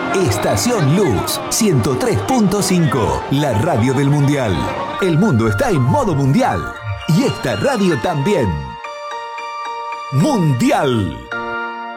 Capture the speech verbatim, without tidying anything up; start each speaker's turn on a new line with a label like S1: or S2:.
S1: Estación Luz ciento tres punto cinco, la radio del Mundial. El mundo está en modo mundial y esta radio también. Mundial.